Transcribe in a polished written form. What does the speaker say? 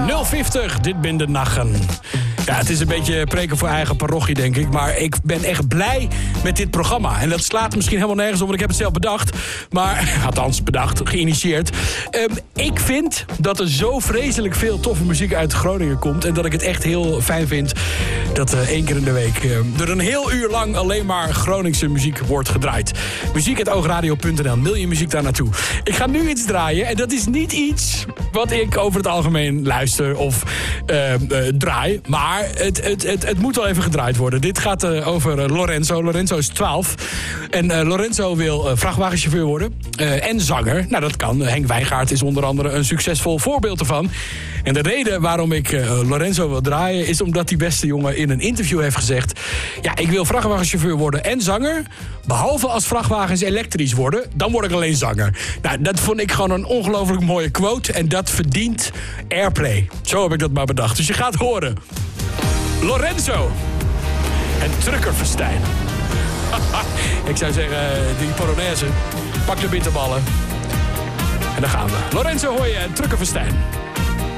050, dit ben de nachten. Ja, het is een beetje preken voor eigen parochie, denk ik. Maar ik ben echt blij met dit programma. En dat slaat misschien helemaal nergens op, want ik heb het zelf bedacht. Maar, althans bedacht, geïnitieerd. Ik vind dat er zo vreselijk veel toffe muziek uit Groningen komt. En dat ik het echt heel fijn vind dat 1 keer in de week er een heel uur lang alleen maar Groningse muziek wordt gedraaid. Muziek@oogradio.nl, mail je muziek daar naartoe. Ik ga nu iets draaien en dat is niet iets wat ik over het algemeen luister of draai. Maar het moet wel even gedraaid worden. Dit gaat over Lorenzo. Lorenzo is 12. En Lorenzo wil vrachtwagenchauffeur worden. En zanger. Nou, dat kan. Henk Wijngaard is onder andere een succesvol voorbeeld ervan. En de reden waarom ik Lorenzo wil draaien is omdat die beste jongen in een interview heeft gezegd: ja, ik wil vrachtwagenchauffeur worden en zanger. Behalve als vrachtwagens elektrisch worden, dan word ik alleen zanger. Nou, dat vond ik gewoon een ongelooflijk mooie quote. En dat verdient airplay. Zo heb ik dat maar bedacht. Dus je gaat horen. Lorenzo. En Truckerfestijn. Ik zou zeggen, die Polonaise. Pak de bitterballen. En dan gaan we. Lorenzo hoor je en Truckerfestijn.